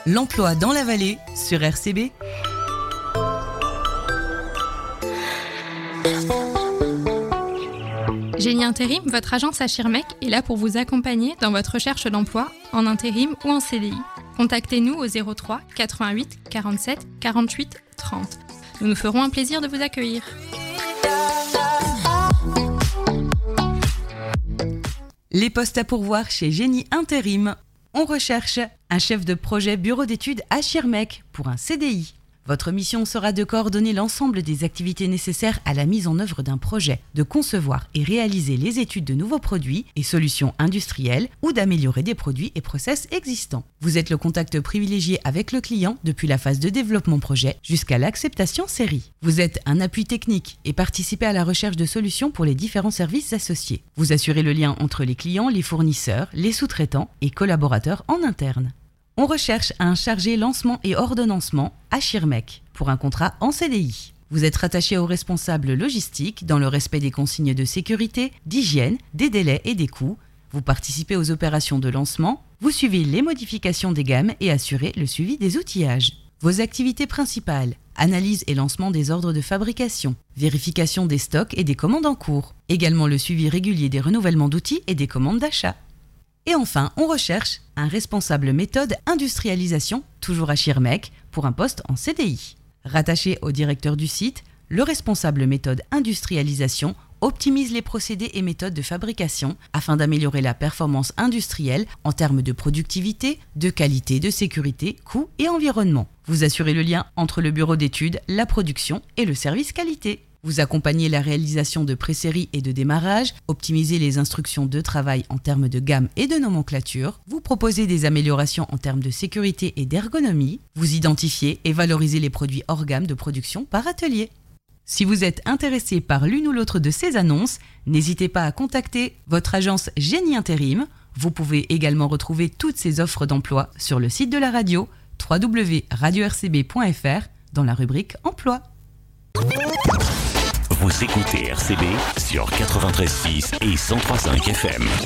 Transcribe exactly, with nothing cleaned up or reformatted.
L'emploi dans la vallée sur R C B. Génie Intérim, votre agence à Schirmeck, est là pour vous accompagner dans votre recherche d'emploi, en intérim ou en C D I. Contactez-nous au zéro trois quatre-vingt-huit quarante-sept quarante-huit trente. Nous nous ferons un plaisir de vous accueillir. Les postes à pourvoir chez Génie Intérim. On recherche un chef de projet bureau d'études à Schirmeck pour un C D I. Votre mission sera de coordonner l'ensemble des activités nécessaires à la mise en œuvre d'un projet, de concevoir et réaliser les études de nouveaux produits et solutions industrielles ou d'améliorer des produits et process existants. Vous êtes le contact privilégié avec le client depuis la phase de développement projet jusqu'à l'acceptation série. Vous êtes un appui technique et participez à la recherche de solutions pour les différents services associés. Vous assurez le lien entre les clients, les fournisseurs, les sous-traitants et collaborateurs en interne. On recherche un chargé lancement et ordonnancement à Schirmeck pour un contrat en C D I. Vous êtes rattaché au responsable logistique dans le respect des consignes de sécurité, d'hygiène, des délais et des coûts. Vous participez aux opérations de lancement, vous suivez les modifications des gammes et assurez le suivi des outillages. Vos activités principales: analyse et lancement des ordres de fabrication, vérification des stocks et des commandes en cours, également le suivi régulier des renouvellements d'outils et des commandes d'achat. Et enfin, on recherche un responsable méthode industrialisation, toujours à Schirmeck, pour un poste en C D I. Rattaché au directeur du site, le responsable méthode industrialisation optimise les procédés et méthodes de fabrication afin d'améliorer la performance industrielle en termes de productivité, de qualité, de sécurité, coût et environnement. Vous assurez le lien entre le bureau d'études, la production et le service qualité. Vous accompagnez la réalisation de pré-séries et de démarrage, optimisez les instructions de travail en termes de gamme et de nomenclature, vous proposez des améliorations en termes de sécurité et d'ergonomie, vous identifiez et valorisez les produits hors gamme de production par atelier. Si vous êtes intéressé par l'une ou l'autre de ces annonces, n'hésitez pas à contacter votre agence Génie Intérim. Vous pouvez également retrouver toutes ces offres d'emploi sur le site de la radio w w w point radio r c b point f r dans la rubrique Emploi. Vous écoutez R C B sur quatre-vingt-treize virgule six et cent trois virgule cinq F M.